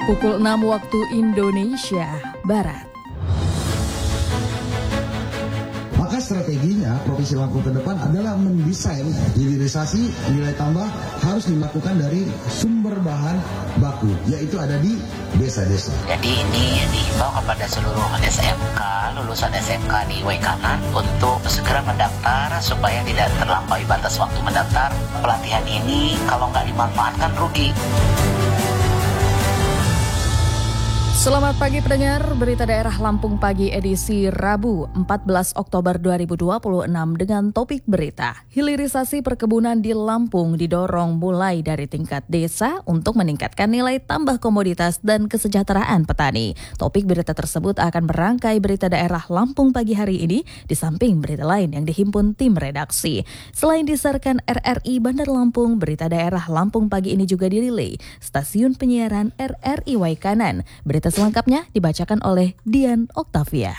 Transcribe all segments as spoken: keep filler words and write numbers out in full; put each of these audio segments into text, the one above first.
Pukul enam waktu Indonesia Barat. Maka strateginya Provinsi Lampung ke depan adalah mendesain hilirisasi nilai tambah harus dilakukan dari sumber bahan baku, yaitu ada di desa-desa. Jadi ini dihimbau kepada seluruh S M K, lulusan S M K di Waikanan untuk segera mendaftar supaya tidak terlampaui batas waktu mendaftar. Pelatihan ini kalau nggak dimanfaatkan rugi. Selamat pagi pendengar, berita daerah Lampung Pagi edisi Rabu empat belas Oktober dua ribu dua puluh enam dengan topik berita. Hilirisasi perkebunan di Lampung didorong mulai dari tingkat desa untuk meningkatkan nilai tambah komoditas dan kesejahteraan petani. Topik berita tersebut akan merangkai berita daerah Lampung Pagi hari ini di samping berita lain yang dihimpun tim redaksi. Selain disiarkan R R I Bandar Lampung, berita daerah Lampung Pagi ini juga dirilai stasiun penyiaran R R I Waikanan. Berita selengkapnya dibacakan oleh Dian Oktavia.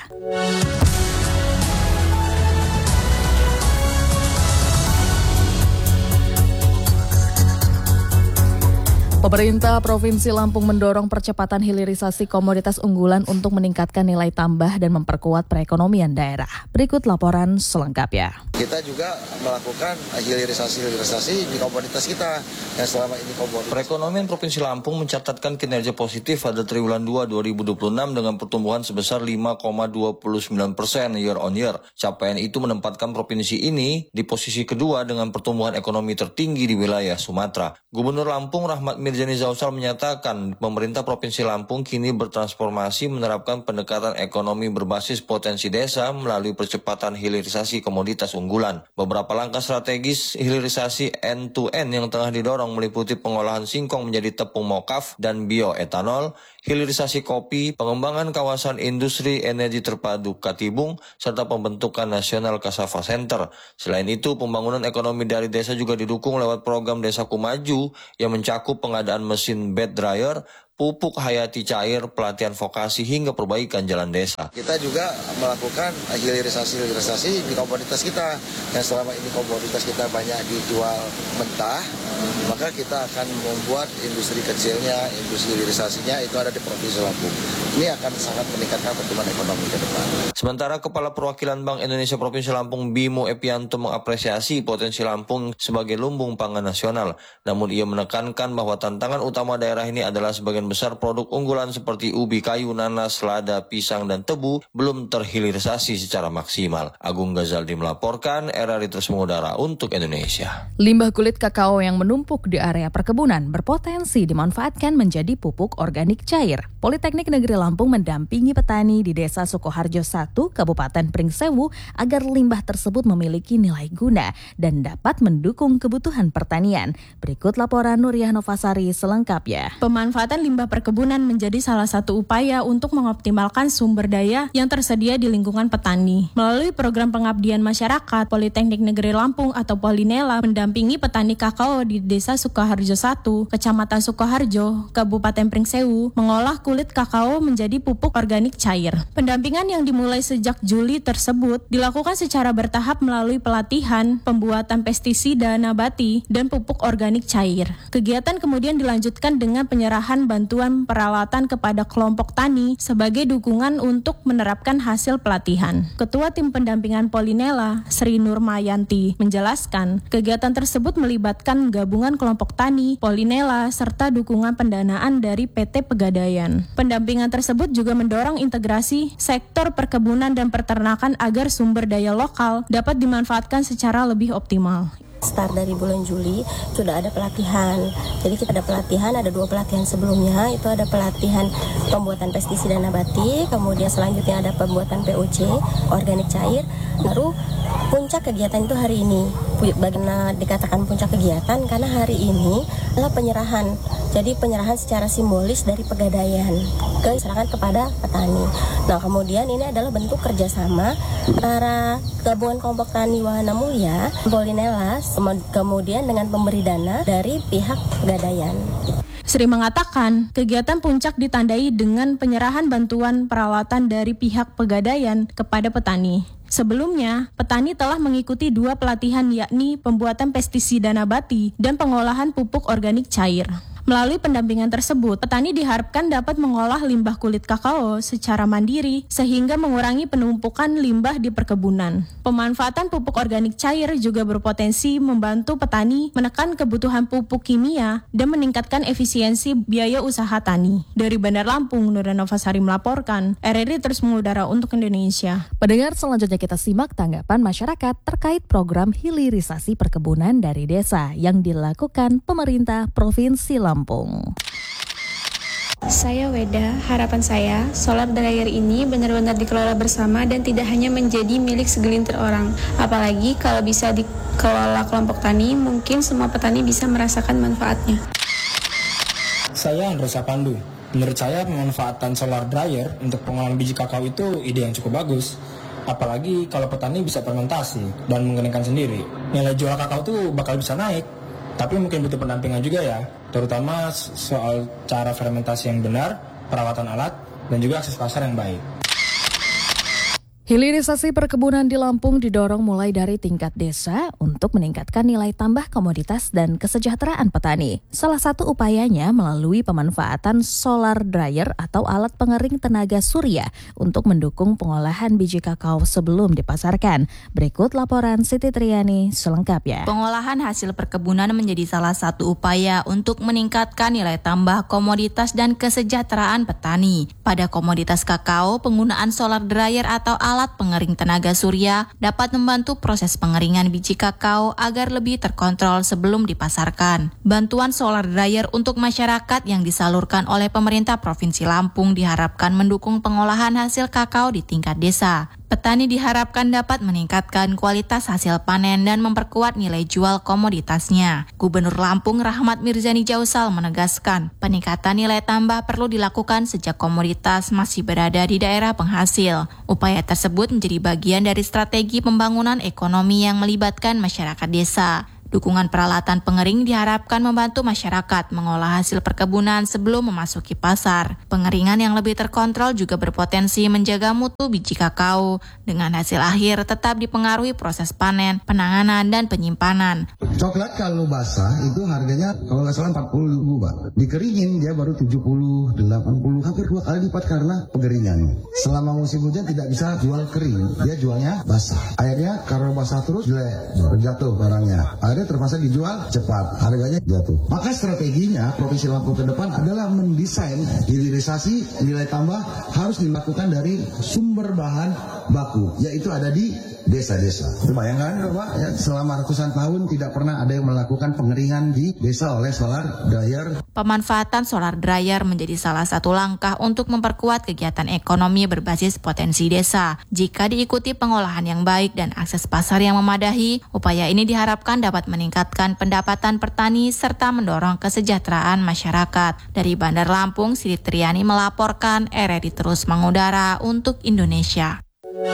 Pemerintah Provinsi Lampung mendorong percepatan hilirisasi komoditas unggulan untuk meningkatkan nilai tambah dan memperkuat perekonomian daerah. Berikut laporan selengkapnya. Kita juga melakukan hilirisasi-hilirisasi di komoditas kita yang selama ini komoditas. Perekonomian Provinsi Lampung mencatatkan kinerja positif pada triwulan dua dua ribu dua puluh enam dengan pertumbuhan sebesar lima koma dua sembilan persen year on year. Capaian itu menempatkan provinsi ini di posisi kedua dengan pertumbuhan ekonomi tertinggi di wilayah Sumatera. Gubernur Lampung Rahmat Mirjani Zausal menyatakan pemerintah Provinsi Lampung kini bertransformasi menerapkan pendekatan ekonomi berbasis potensi desa melalui percepatan hilirisasi komoditas unggulan. Beberapa langkah strategis hilirisasi end to end yang tengah didorong meliputi pengolahan singkong menjadi tepung mokaf dan bioetanol, hilirisasi kopi, pengembangan kawasan industri energi terpadu Katibung, serta pembentukan National Cassava Center. Selain itu, pembangunan ekonomi dari desa juga didukung lewat program Desaku Maju yang mencakup pengadaan mesin bed dryer, pupuk hayati cair, pelatihan vokasi hingga perbaikan jalan desa. Kita juga melakukan hilirisasi-hilirisasi di komoditas kita yang selama ini komoditas kita banyak dijual mentah, maka kita akan membuat industri kecilnya, industri hilirisasinya itu ada di Provinsi Lampung. Ini akan sangat meningkatkan pertumbuhan ekonomi ke depan. Sementara Kepala Perwakilan Bank Indonesia Provinsi Lampung Bimo Epianto mengapresiasi potensi Lampung sebagai lumbung pangan nasional. Namun ia menekankan bahwa tantangan utama daerah ini adalah sebagian besar produk unggulan seperti ubi kayu, nanas, lada, pisang, dan tebu belum terhilirisasi secara maksimal. Agung Ghazaldi melaporkan, R R I terus mengudara untuk Indonesia. Limbah kulit kakao yang menumpuk di area perkebunan berpotensi dimanfaatkan menjadi pupuk organik cair. Politeknik Negeri Lampung mendampingi petani di Desa Sukoharjo satu, Kabupaten Pringsewu agar limbah tersebut memiliki nilai guna dan dapat mendukung kebutuhan pertanian. Berikut laporan Nuriyah Novasari selengkapnya. Pemanfaatan limbah perkebunan menjadi salah satu upaya untuk mengoptimalkan sumber daya yang tersedia di lingkungan petani. Melalui program pengabdian masyarakat, Politeknik Negeri Lampung atau Polinela mendampingi petani kakao di Desa Sukoharjo satu, Kecamatan Sukoharjo, Kabupaten Pringsewu, mengolah kulit kakao menjadi pupuk organik cair. Pendampingan yang dimulai sejak Juli tersebut dilakukan secara bertahap melalui pelatihan, pembuatan pestisida nabati, dan pupuk organik cair. Kegiatan kemudian dilanjutkan dengan penyerahan bantuan peralatan kepada kelompok tani sebagai dukungan untuk menerapkan hasil pelatihan. Ketua Tim Pendampingan Polinela, Sri Nurmayanti, menjelaskan kegiatan tersebut melibatkan gabungan kelompok tani, Polinela, serta dukungan pendanaan dari P T Pegadaian. Pendampingan tersebut juga mendorong integrasi sektor perkebunan dan peternakan agar sumber daya lokal dapat dimanfaatkan secara lebih optimal. Start dari bulan Juli sudah ada pelatihan. Jadi kita ada pelatihan, ada dua pelatihan sebelumnya. Itu ada pelatihan pembuatan pestisida nabati, kemudian selanjutnya ada pembuatan P O C, organik cair. Baru puncak kegiatan itu hari ini. Bagaimana dikatakan puncak kegiatan? Karena hari ini adalah penyerahan. Jadi penyerahan secara simbolis dari Pegadaian ke diserahkan kepada petani. Nah kemudian ini adalah bentuk kerjasama antara gabungan kelompok tani Wahana Mulia, Polinela, kemudian dengan pemberi dana dari pihak Pegadaian. Sri mengatakan, kegiatan puncak ditandai dengan penyerahan bantuan peralatan dari pihak Pegadaian kepada petani. Sebelumnya, petani telah mengikuti dua pelatihan yakni pembuatan pestisida nabati dan pengolahan pupuk organik cair. Melalui pendampingan tersebut, petani diharapkan dapat mengolah limbah kulit kakao secara mandiri sehingga mengurangi penumpukan limbah di perkebunan. Pemanfaatan pupuk organik cair juga berpotensi membantu petani menekan kebutuhan pupuk kimia dan meningkatkan efisiensi biaya usaha tani. Dari Bandar Lampung, Nurdan Novasari melaporkan. R R I terus mengudara untuk Indonesia. Pendengar, selanjutnya kita simak tanggapan masyarakat terkait program hilirisasi perkebunan dari desa yang dilakukan pemerintah Provinsi Lampung. Saya Weda, harapan saya solar dryer ini benar-benar dikelola bersama dan tidak hanya menjadi milik segelintir orang. Apalagi kalau bisa dikelola kelompok tani, mungkin semua petani bisa merasakan manfaatnya. Saya Androsa Pandu. Menurut saya pemanfaatan solar dryer untuk pengolahan biji kakao itu ide yang cukup bagus. Apalagi kalau petani bisa fermentasi dan mengeringkan sendiri. Nilai jual kakao itu bakal bisa naik. Tapi mungkin butuh pendampingan juga ya, terutama soal cara fermentasi yang benar, perawatan alat, dan juga akses pasar yang baik. Hilirisasi perkebunan di Lampung didorong mulai dari tingkat desa untuk meningkatkan nilai tambah komoditas dan kesejahteraan petani. Salah satu upayanya melalui pemanfaatan solar dryer atau alat pengering tenaga surya untuk mendukung pengolahan biji kakao sebelum dipasarkan. Berikut laporan Siti Triani selengkapnya. Pengolahan hasil perkebunan menjadi salah satu upaya untuk meningkatkan nilai tambah komoditas dan kesejahteraan petani. Pada komoditas kakao, penggunaan solar dryer atau alat Alat pengering tenaga surya dapat membantu proses pengeringan biji kakao agar lebih terkontrol sebelum dipasarkan. Bantuan solar dryer untuk masyarakat yang disalurkan oleh pemerintah Provinsi Lampung diharapkan mendukung pengolahan hasil kakao di tingkat desa. Petani diharapkan dapat meningkatkan kualitas hasil panen dan memperkuat nilai jual komoditasnya. Gubernur Lampung Rahmat Mirzani Jausal menegaskan, peningkatan nilai tambah perlu dilakukan sejak komoditas masih berada di daerah penghasil. Upaya tersebut menjadi bagian dari strategi pembangunan ekonomi yang melibatkan masyarakat desa. Dukungan peralatan pengering diharapkan membantu masyarakat mengolah hasil perkebunan sebelum memasuki pasar. Pengeringan yang lebih terkontrol juga berpotensi menjaga mutu biji kakao, dengan hasil akhir tetap dipengaruhi proses panen, penanganan, dan penyimpanan. Coklat kalau basah itu harganya kalau nggak salah empat puluh ribu, Pak. Dikeringin dia baru tujuh puluh, delapan puluh, hampir dua kali lipat karena pengeringan. Selama musim hujan tidak bisa jual kering, dia jualnya basah. Akhirnya karena basah terus jelek, jatuh barangnya. Akhirnya terpaksa dijual cepat, harganya jatuh. Maka strateginya Provinsi Lampung ke depan adalah mendesain hilirisasi nilai tambah harus dilakukan dari sumber bahan baku, yaitu ada di desa-desa. Bayangkan Pak, ya, selama ratusan tahun tidak pernah ada yang melakukan pengeringan di desa oleh solar dryer. Pemanfaatan solar dryer menjadi salah satu langkah untuk memperkuat kegiatan ekonomi berbasis potensi desa. Jika diikuti pengolahan yang baik dan akses pasar yang memadahi, upaya ini diharapkan dapat meningkatkan pendapatan petani serta mendorong kesejahteraan masyarakat. Dari Bandar Lampung, Siti Triani melaporkan. R R I terus mengudara untuk Indonesia.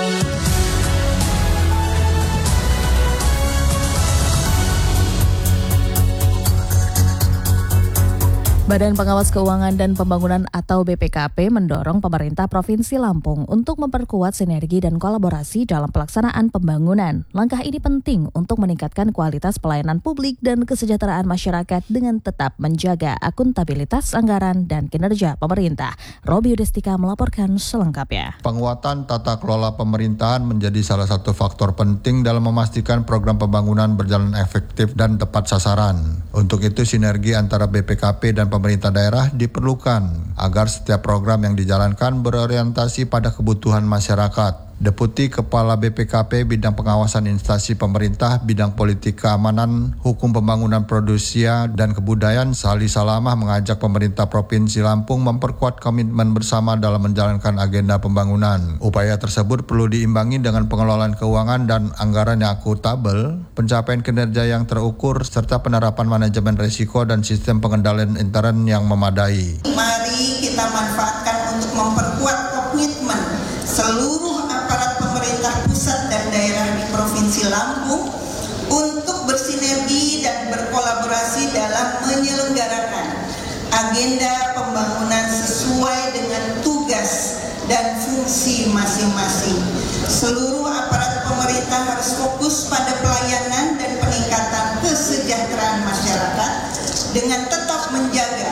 Badan Pengawas Keuangan dan Pembangunan atau B P K P mendorong pemerintah Provinsi Lampung untuk memperkuat sinergi dan kolaborasi dalam pelaksanaan pembangunan. Langkah ini penting untuk meningkatkan kualitas pelayanan publik dan kesejahteraan masyarakat dengan tetap menjaga akuntabilitas anggaran dan kinerja pemerintah. Robi Yudhistika melaporkan selengkapnya. Penguatan tata kelola pemerintahan menjadi salah satu faktor penting dalam memastikan program pembangunan berjalan efektif dan tepat sasaran. Untuk itu sinergi antara B P K P dan pemerintah daerah diperlukan agar setiap program yang dijalankan berorientasi pada kebutuhan masyarakat. Deputi Kepala B P K P Bidang Pengawasan Instansi Pemerintah Bidang Politik Keamanan, Hukum Pembangunan Produsia dan Kebudayaan Sali Salamah mengajak pemerintah Provinsi Lampung memperkuat komitmen bersama dalam menjalankan agenda pembangunan. Upaya tersebut perlu diimbangi dengan pengelolaan keuangan dan anggaran yang akuntabel, pencapaian kinerja yang terukur, serta penerapan manajemen risiko dan sistem pengendalian intern yang memadai. Mari kita manfaatkan untuk memperkuat komitmen seluruh aparat pemerintah pusat dan daerah di Provinsi Lampung untuk bersinergi dan berkolaborasi dalam menyelenggarakan agenda pembangunan sesuai dengan tugas dan fungsi masing-masing. Seluruh aparat pemerintah harus fokus pada pelayanan dan peningkatan kesejahteraan masyarakat dengan tetap menjaga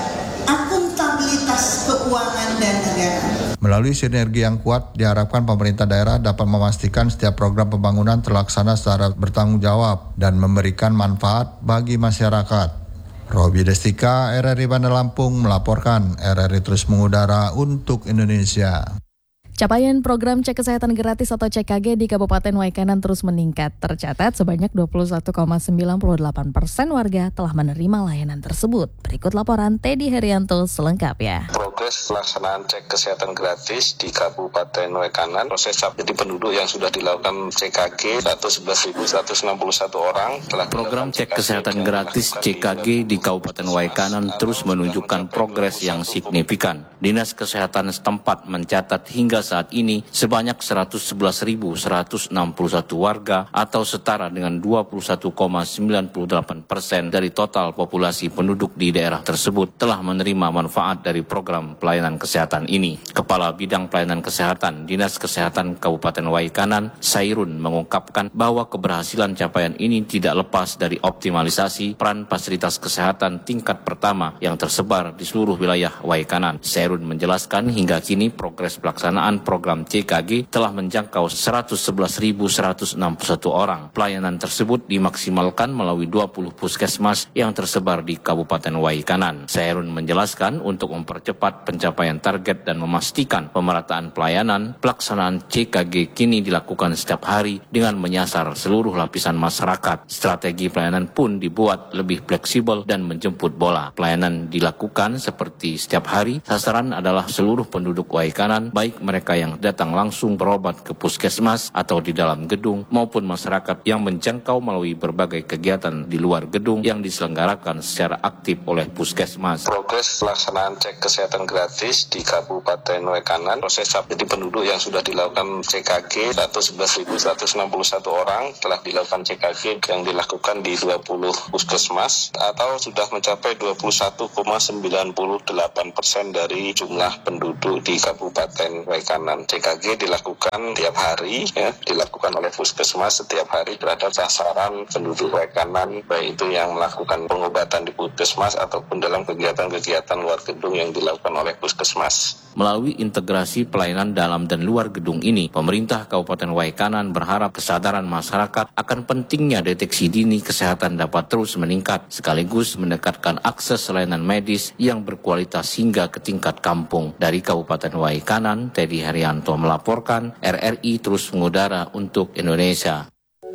keuangan dan negara. Melalui sinergi yang kuat, diharapkan pemerintah daerah dapat memastikan setiap program pembangunan terlaksana secara bertanggung jawab dan memberikan manfaat bagi masyarakat. Robi Destika, R R I Bandar Lampung melaporkan. R R I terus mengudara untuk Indonesia. Capaian program cek kesehatan gratis atau C K G di Kabupaten Waikanan terus meningkat. Tercatat sebanyak dua puluh satu koma sembilan delapan persen warga telah menerima layanan tersebut. Berikut laporan Teddy Herianto selengkapnya. Progres pelaksanaan cek kesehatan gratis di Kabupaten Waikanan, proses jadi penduduk yang sudah dilakukan C K G seratus sebelas ribu seratus enam puluh satu orang. Telah program cek kesehatan gratis C K G di Kabupaten Waikanan terus menunjukkan progres yang signifikan. Dinas Kesehatan setempat mencatat hingga saat ini sebanyak seratus sebelas ribu seratus enam puluh satu warga atau setara dengan dua puluh satu koma sembilan delapan persen dari total populasi penduduk di daerah tersebut telah menerima manfaat dari program pelayanan kesehatan ini. Kepala Bidang Pelayanan Kesehatan Dinas Kesehatan Kabupaten Waikanan, Sairun, mengungkapkan bahwa keberhasilan capaian ini tidak lepas dari optimalisasi peran fasilitas kesehatan tingkat pertama yang tersebar di seluruh wilayah Waikanan. Sairun menjelaskan hingga kini progres pelaksanaan program C K G telah menjangkau seratus sebelas ribu seratus enam puluh satu orang. Pelayanan tersebut dimaksimalkan melalui dua puluh puskesmas yang tersebar di Kabupaten Waikanan. Sairun menjelaskan untuk mempercepat pencapaian target dan memastikan pemerataan pelayanan, pelaksanaan C K G kini dilakukan setiap hari dengan menyasar seluruh lapisan masyarakat. Strategi pelayanan pun dibuat lebih fleksibel dan menjemput bola. Pelayanan dilakukan seperti setiap hari, sasaran adalah seluruh penduduk Waikanan, baik mereka yang datang langsung berobat ke puskesmas atau di dalam gedung maupun masyarakat yang menjangkau melalui berbagai kegiatan di luar gedung yang diselenggarakan secara aktif oleh puskesmas. Progres pelaksanaan cek kesehatan gratis di Kabupaten Waikanan, proses jadi penduduk yang sudah dilakukan C K G seratus sebelas ribu seratus enam puluh satu orang telah dilakukan C K G yang dilakukan di dua puluh puskesmas atau sudah mencapai dua puluh satu koma sembilan delapan persen dari jumlah penduduk di Kabupaten Waikanan. C K G dilakukan tiap hari, ya, dilakukan oleh puskesmas setiap hari terhadap sasaran penduduk Waikanan, baik itu yang melakukan pengobatan di puskesmas ataupun dalam kegiatan-kegiatan luar gedung yang dilakukan oleh puskesmas. Melalui integrasi pelayanan dalam dan luar gedung ini, pemerintah Kabupaten Waikanan berharap kesadaran masyarakat akan pentingnya deteksi dini kesehatan dapat terus meningkat, sekaligus mendekatkan akses layanan medis yang berkualitas hingga ke tingkat kampung. Dari Kabupaten Waikanan, Teddy Herianto melaporkan. R R I terus mengudara untuk Indonesia.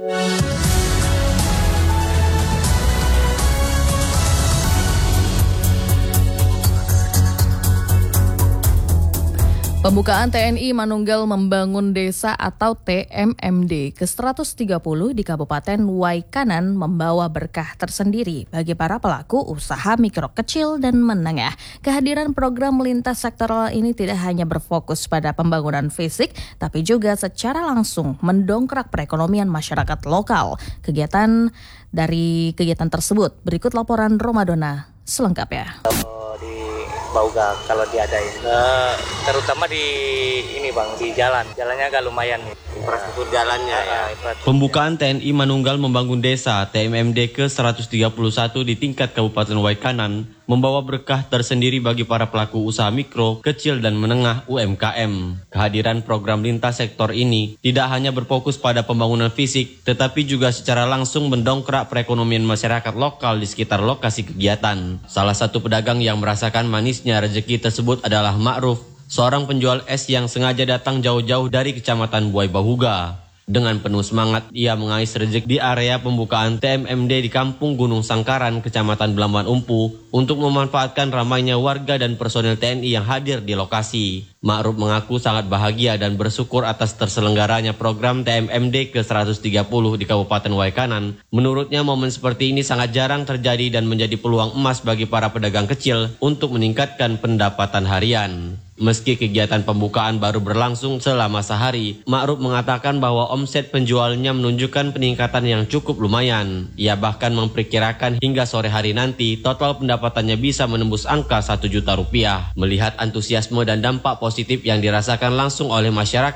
Pembukaan T N I Manunggal Membangun Desa atau T M M D ke seratus tiga puluh di Kabupaten Waikanan membawa berkah tersendiri bagi para pelaku usaha mikro kecil dan menengah. Kehadiran program lintas sektoral ini tidak hanya berfokus pada pembangunan fisik, tapi juga secara langsung mendongkrak perekonomian masyarakat lokal. Kegiatan dari kegiatan tersebut, berikut laporan Romadona selengkapnya. Bauga kalau diadain, uh, terutama di ini bang, di jalan, jalannya agak lumayan nih, infrastruktur jalannya uh, ya. Infrastruktur. Pembukaan T N I Manunggal Membangun Desa T M M D ke seratus tiga puluh satu di tingkat Kabupaten Waikanan membawa berkah tersendiri bagi para pelaku usaha mikro, kecil dan menengah U M K M. Kehadiran program lintas sektor ini tidak hanya berfokus pada pembangunan fisik, tetapi juga secara langsung mendongkrak perekonomian masyarakat lokal di sekitar lokasi kegiatan. Salah satu pedagang yang merasakan manisnya rezeki tersebut adalah Ma'ruf, seorang penjual es yang sengaja datang jauh-jauh dari Kecamatan Buai Bahuga. Dengan penuh semangat, ia mengais rezeki di area pembukaan T M M D di Kampung Gunung Sangkaran, Kecamatan Belambangan Umpu, untuk memanfaatkan ramainya warga dan personel T N I yang hadir di lokasi. Ma'ruf mengaku sangat bahagia dan bersyukur atas terselenggaranya program T M M D ke seratus tiga puluh di Kabupaten Waikanan. Menurutnya, momen seperti ini sangat jarang terjadi dan menjadi peluang emas bagi para pedagang kecil untuk meningkatkan pendapatan harian. Meski kegiatan pembukaan baru berlangsung selama sehari, Ma'ruf mengatakan bahwa omset penjualnya menunjukkan peningkatan yang cukup lumayan. Ia bahkan memperkirakan hingga sore hari nanti total pendapatannya bisa menembus angka satu juta rupiah. Melihat antusiasme dan dampak positif yang dirasakan langsung oleh masyarakat,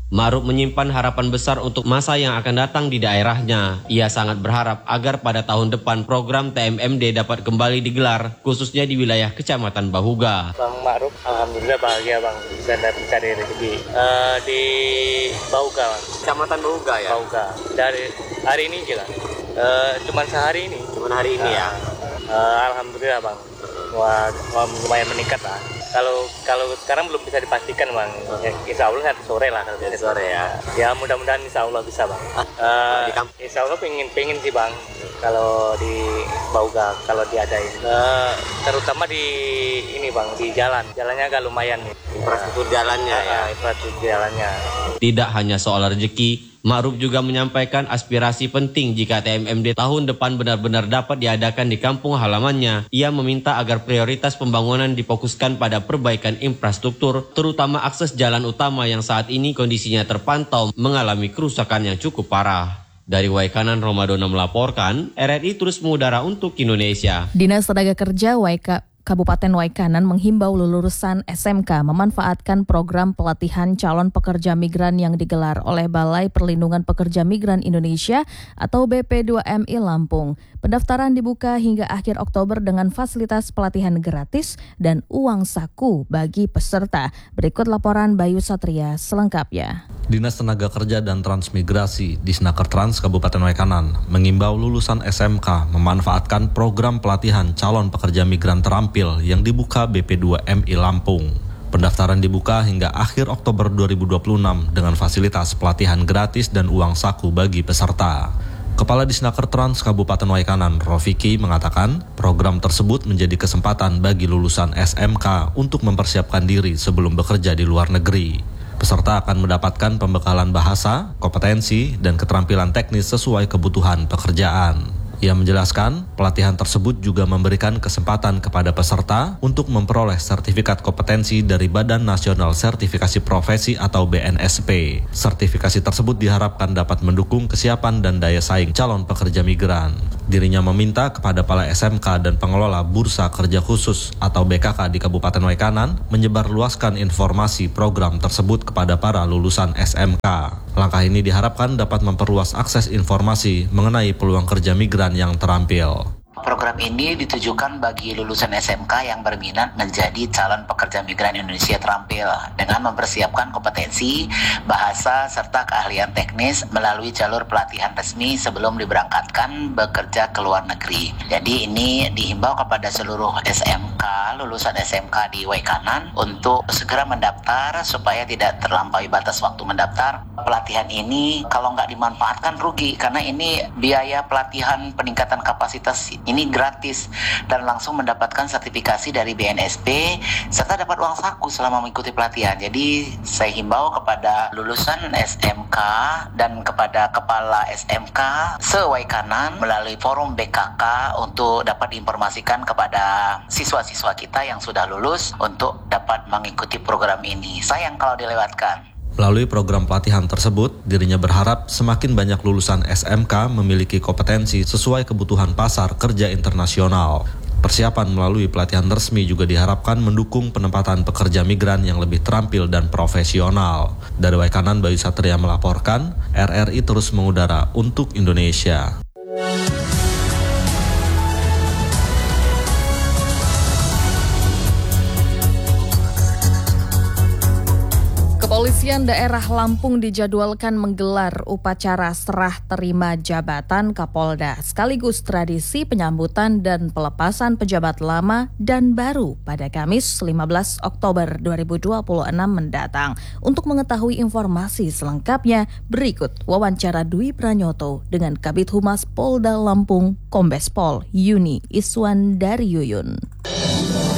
Ma'ruf menyimpan harapan besar untuk masa yang akan datang di daerahnya. Ia sangat berharap agar pada tahun depan program T M M D dapat kembali digelar, khususnya di wilayah Kecamatan Bahuga. Bang Ma'ruf, alhamdulillah bahagia bang, bisa mencari rezeki uh, di Bahuga, bang. Kecamatan Bahuga ya? Bahuga. Dari hari ini juga, uh, cuman sehari ini. Cuman hari ini uh, ya? Uh, alhamdulillah bang, wah, wah lumayan meningkat lah. Kalau kalau sekarang belum bisa dipastikan bang, ya, insya Allah nanti sore lah kalau nanti sore ya. Ya mudah-mudahan insya Allah bisa bang. Uh, insya Allah pengen pengen sih bang kalau di Bahuga kalau diadain. Uh, terutama di ini bang di jalan, jalannya agak lumayan nih. Infrastruktur jalannya ya. Uh, infrastruktur jalannya. Tidak hanya soal rezeki, Ma'ruf juga menyampaikan aspirasi penting jika T M M D tahun depan benar-benar dapat diadakan di kampung halamannya. Ia meminta agar prioritas pembangunan difokuskan pada perbaikan infrastruktur, terutama akses jalan utama yang saat ini kondisinya terpantau mengalami kerusakan yang cukup parah. Dari Waikanan, Romadona melaporkan, R R I terus mengudara untuk Indonesia. Dinas Tenaga Kerja Waika Kabupaten Waikanan menghimbau lulusan S M K memanfaatkan program pelatihan calon pekerja migran yang digelar oleh Balai Perlindungan Pekerja Migran Indonesia atau B P dua M I Lampung. Pendaftaran dibuka hingga akhir Oktober dengan fasilitas pelatihan gratis dan uang saku bagi peserta. Berikut laporan Bayu Satria selengkapnya. Dinas Tenaga Kerja dan Transmigrasi Disnaker Trans Kabupaten Waikanan mengimbau lulusan S M K memanfaatkan program pelatihan calon pekerja migran terampil yang dibuka B P dua M I Lampung. Pendaftaran dibuka hingga akhir Oktober dua ribu dua puluh enam dengan fasilitas pelatihan gratis dan uang saku bagi peserta. Kepala Disnaker Trans Kabupaten Waikanan, Rofiki, mengatakan program tersebut menjadi kesempatan bagi lulusan S M K untuk mempersiapkan diri sebelum bekerja di luar negeri. Peserta akan mendapatkan pembekalan bahasa, kompetensi, dan keterampilan teknis sesuai kebutuhan pekerjaan. Ia menjelaskan, pelatihan tersebut juga memberikan kesempatan kepada peserta untuk memperoleh sertifikat kompetensi dari Badan Nasional Sertifikasi Profesi atau B N S P. Sertifikasi tersebut diharapkan dapat mendukung kesiapan dan daya saing calon pekerja migran. Dirinya meminta kepada para S M K dan pengelola Bursa Kerja Khusus atau B K K di Kabupaten Waikanan menyebarluaskan informasi program tersebut kepada para lulusan S M K. Langkah ini diharapkan dapat memperluas akses informasi mengenai peluang kerja migran yang terampil. Program ini ditujukan bagi lulusan S M K yang berminat menjadi calon pekerja migran Indonesia terampil dengan mempersiapkan kompetensi, bahasa, serta keahlian teknis melalui jalur pelatihan resmi sebelum diberangkatkan bekerja ke luar negeri. Jadi ini dihimbau kepada seluruh S M K, lulusan S M K di Waikanan untuk segera mendaftar supaya tidak terlampaui batas waktu mendaftar. Pelatihan ini kalau nggak dimanfaatkan rugi karena ini biaya pelatihan peningkatan kapasitas ini gratis dan langsung mendapatkan sertifikasi dari B N S P serta dapat uang saku selama mengikuti pelatihan. Jadi saya himbau kepada lulusan S M K dan kepada kepala S M K se-Waikanan melalui forum B K K untuk dapat diinformasikan kepada siswa-siswa kita yang sudah lulus untuk dapat mengikuti program ini. Sayang kalau dilewatkan. Melalui program pelatihan tersebut, dirinya berharap semakin banyak lulusan S M K memiliki kompetensi sesuai kebutuhan pasar kerja internasional. Persiapan melalui pelatihan resmi juga diharapkan mendukung penempatan pekerja migran yang lebih terampil dan profesional. Dari Waikanan, Bayu Satria melaporkan, R R I terus mengudara untuk Indonesia. Kepolisian daerah Lampung dijadwalkan menggelar upacara serah terima jabatan Kapolda sekaligus tradisi penyambutan dan pelepasan pejabat lama dan baru pada Kamis lima belas Oktober dua ribu dua puluh enam mendatang. Untuk mengetahui informasi selengkapnya, berikut wawancara Dwi Pranyoto dengan Kabid Humas Polda Lampung, Kombes Pol Yuni Iswan dari Yuyun.